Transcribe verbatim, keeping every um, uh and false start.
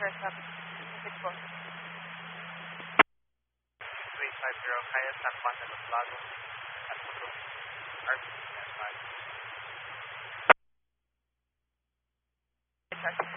first up, Pacific four. three five zero, Kaya San Juan de los Lagos, at Puto, R P C S five.